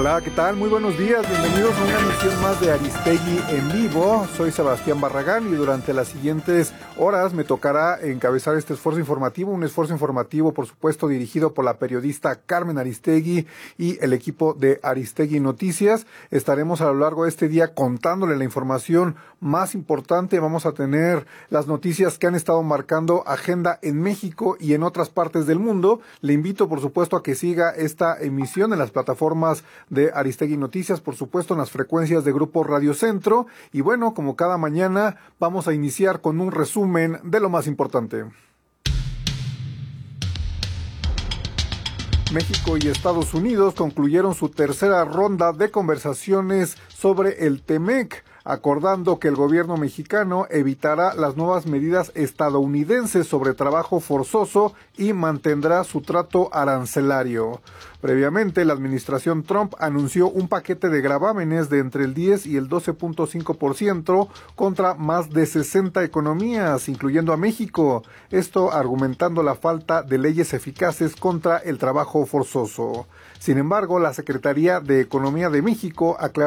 Hola, ¿qué tal? Muy buenos días, bienvenidos a una emisión más de Aristegui en vivo. Soy Sebastián Barragán y durante las siguientes horas me tocará encabezar este esfuerzo informativo, un esfuerzo informativo, por supuesto, dirigido por la periodista Carmen Aristegui y el equipo de Aristegui Noticias. Estaremos a lo largo de este día contándole la información más importante. Vamos a tener las noticias que han estado marcando agenda en México y en otras partes del mundo. Le invito, por supuesto, a que siga esta emisión en las plataformas de Aristegui Noticias, por supuesto en las frecuencias de Grupo Radio Centro, y bueno, como cada mañana vamos a iniciar con un resumen de lo más importante. México y Estados Unidos concluyeron su tercera ronda de conversaciones sobre el TEMEC, acordando que el gobierno mexicano evitará las nuevas medidas estadounidenses sobre trabajo forzoso y mantendrá su trato arancelario. Previamente, la administración Trump anunció un paquete de gravámenes de entre el 10 y el 12.5% contra más de 60 economías, incluyendo a México. Esto argumentando la falta de leyes eficaces contra el trabajo forzoso. Sin embargo, la Secretaría de Economía de México aclaró